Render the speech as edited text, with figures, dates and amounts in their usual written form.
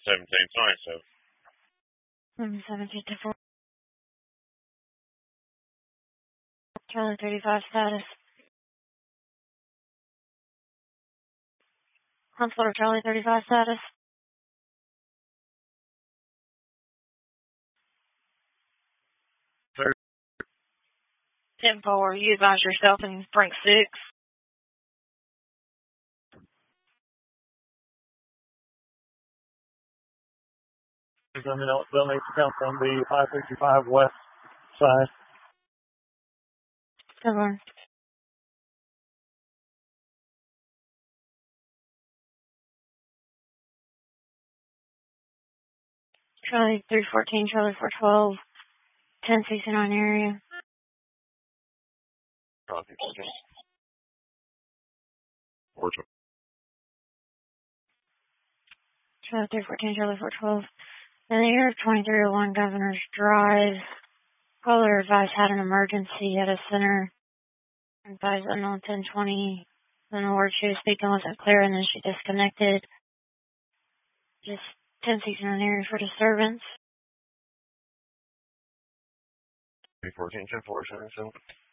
17 to 4. Charlie 35 status. Huntswater Charlie 35 status. 10-4, you advise yourself in Frank 6. Let me know they'll need to come from the 565 west side. 7. Charlie 314, Charlie 412, 1069 area. Copy. Okay. Charlie 314, Charlie 412. In the area of 2301 Governor's Drive, caller advised had an emergency at a center. Advised unknown 1020. Then the word she was speaking wasn't clear and then she disconnected. Just 1069 area for disturbance. 314, 10-4, 7.